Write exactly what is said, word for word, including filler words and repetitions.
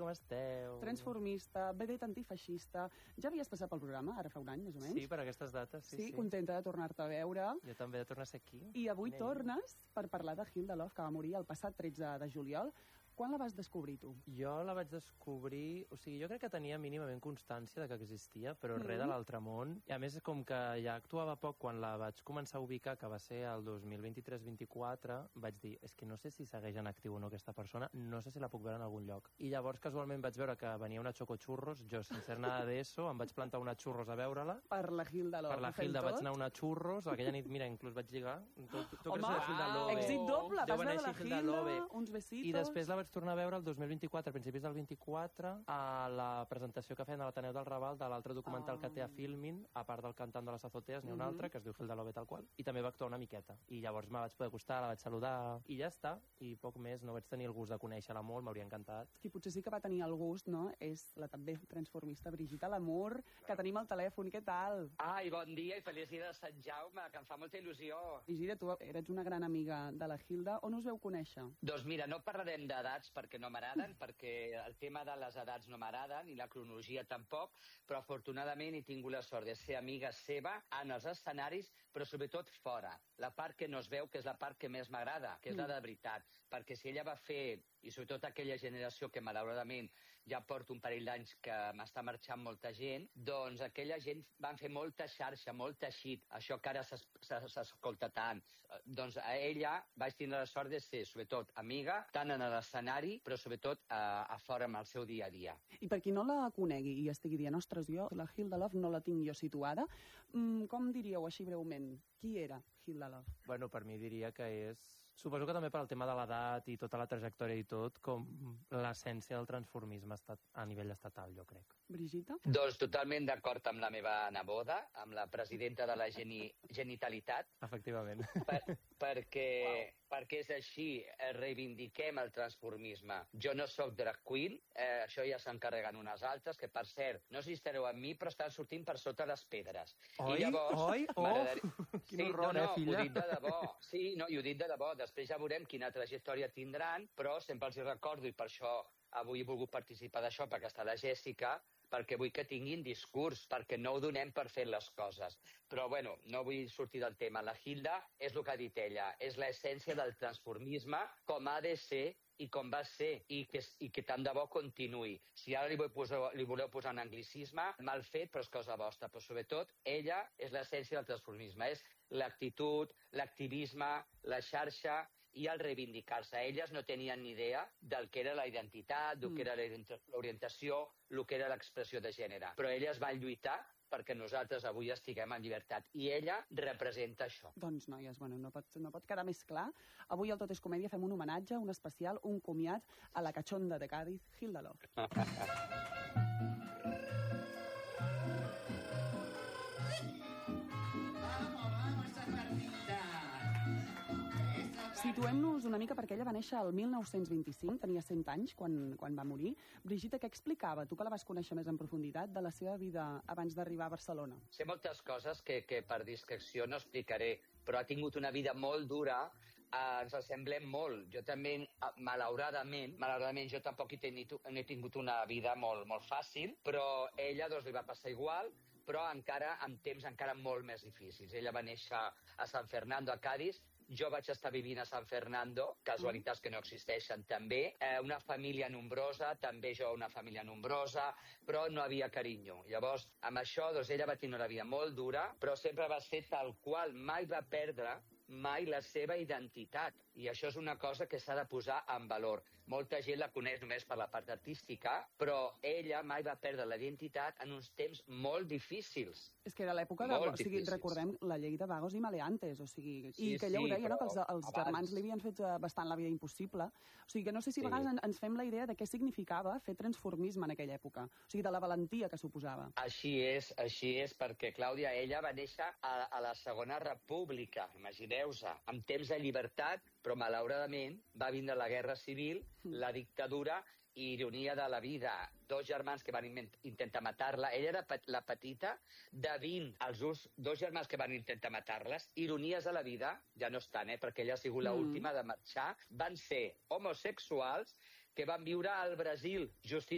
com esteu? Transformista, vedet antifeixista. Ja havies passat pel programa, ara fa un any, més o menys? Sí, per aquestes dates, sí, sí. sí. Contenta de tornar-te a veure. Jo també de tornar a ser aquí. I avui Anem. tornes per parlar de Hilda Love, que va morir el passat tretze de juliol. Quan la vas descobrir, tu? Jo la vaig descobrir... O sigui, jo crec que tenia mínimament constància de que existia, però mm. res de l'altre món. I a més, com que ja actuava poc, quan la vaig començar a ubicar, que va ser el dos mil vint-i-tres vint-i-quatre, vaig dir, és que no sé si segueix en actiu o no aquesta persona, no sé si la puc veure en algun lloc. I llavors, casualment, vaig veure que venia una Chocochurros, jo, sense ser nada d'eso, em vaig plantar una Churros a veure-la. Per la Hilda Love. Per la Hilda vaig anar a una Churros, aquella nit, mira, inclús vaig lligar. Tu, tu Home, creus Hilda Love. èxit doble, vas veure la Hilda, Love. uns besitos... I després la vaig tornar a veure el dos mil vint-i-quatre, a principis del vint-i-quatre, a la presentació que feien a l'Ateneu del Raval de l'altre documental oh. que té a Filmin, a part del cantant de les azotees, n'hi ha un mm-hmm. altre, que es diu Hilda Love tal qual, i també va actuar una miqueta. I llavors me vaig poder acostar, la vaig saludar, i ja està. I poc més, no vaig tenir el gust de conèixer-la molt, m'hauria encantat. Qui potser sí que va tenir el gust, no?, és la també transformista Brigitte Lamour, que tenim al telèfon. Què tal? Ai, bon dia i feliç dia de Sant Jaume, que em fa molta il·lusió. Brigitte, tu eres una gran amiga de la Hilda. On us veu conèixer? Doncs mira, no parlarem d'edats perquè no m'agraden, perquè el tema de les edats no m'agrada, ni la cronologia tampoc, però afortunadament he tingut la sort de ser amiga seva en els escenaris, però sobretot fora. La part que no es veu, que és la part que més m'agrada, que és mm. la de veritat. Perquè si ella va fer, i sobretot aquella generació que malauradament ja porto un parell d'anys que m'està marxant molta gent, doncs aquella gent van fer molta xarxa, molt teixit, això que ara s'escolta tant. Doncs a ella vaig tenir la sort de ser, sobretot, amiga, tant en l'escenari, però sobretot a, a fora amb el seu dia a dia. I per qui no la conegui i estigui dient, ostres, jo la Hilda Love no la tinc jo situada, mm, com diríeu així breument? Qui era Hilda Love? Bueno, per mi diria que és... Suposo que també per al tema de l'edat i tota la trajectòria i tot, com l'essència del transformisme a nivell estatal, jo crec. Brigitte? Doncs totalment d'acord amb la meva neboda, amb la presidenta de la geni genitalitat. Efectivament. Per, perquè, wow. perquè és així, reivindiquem el transformisme. Jo no sóc drag queen, eh, això ja s'encarreguen unes altres, que per cert, no sé si estareu amb mi, però estan sortint per sota les pedres. Oi? I llavors, oi? Oh! Quin sí, horror, no, no, eh, filla? ho dic de debò. Sí, no, i ho dic de debò. Després ja veurem quina trajectòria tindran, però sempre els hi recordo, i per això avui he volgut participar d'això, perquè està la Jèssica, perquè vull que tinguin discurs, perquè no ho donem per fer les coses. Però, bueno, no vull sortir del tema. La Hilda és el que ha dit ella, és l'essència del transformisme, com ha de ser i com va ser, i que, i que tant de bo continuï. Si ara li, vull posar, li voleu posar un anglicisme, mal fet, però és cosa vostra. Però, sobretot, ella és l'essència del transformisme. És l'actitud, l'activisme, la xarxa i el reivindicar-se. Elles no tenien ni idea del que era la identitat, del que era l'orientació, el que era l'expressió de gènere. Però elles van lluitar perquè nosaltres avui estiguem en llibertat. I ella representa això. Doncs, noies, bueno, no pot, no pot quedar més clar. Avui al Tot és Comèdia fem un homenatge, un especial, un comiat a la cachonda de Cádiz, Hilda Love. Situem-nos una mica perquè ella va néixer el mil nou-cents vint-i-cinc, tenia cent anys quan, quan va morir. Brigitte, què explicava, tu que la vas conèixer més en profunditat, de la seva vida abans d'arribar a Barcelona? Sé moltes coses que, que per discreció no explicaré, però ha tingut una vida molt dura, eh, ens assemblem molt. Jo també, malauradament, malauradament jo tampoc he tingut, he tingut una vida molt, molt fàcil, però ella doncs, li va passar igual, però encara amb temps encara molt més difícils. Ella va néixer a San Fernando, a Cádiz. Jo vaig estar vivint a San Fernando, casualitats que no existeixen també, eh, una família nombrosa, també jo una família nombrosa, però no havia carinyo. Llavors, amb això, doncs, ella va tenir una vida molt dura, però sempre va ser tal qual, mai va perdre mai la seva identitat. I això és una cosa que s'ha de posar en valor. Molta gent la coneix només per la part artística, però ella mai va perdre la identitat en uns temps molt difícils. És que era l'època de... O sigui, recordem la llei de vagos i maleantes, o sigui... Sí, I que ella sí, ho deia, però, no?, que els, els germans li havien fet bastant la vida impossible. O sigui, que no sé si a vegades sí. ens fem la idea de què significava fer transformisme en aquella època. O sigui, de la valentia que suposava. Així és, així és, perquè Clàudia, ella va néixer a, a la Segona República, imagineu-se, amb temps de llibertat, però malauradament va vindre la Guerra Civil, la dictadura i ironia de la vida. Dos germans que van intentar matar-la. Ella era la petita de vint. Els dos germans que van intentar matar-les, ironies de la vida, ja no estan, eh, perquè ella ha sigut l'última de marxar, van ser homosexuals que van viure al Brasil. Justícia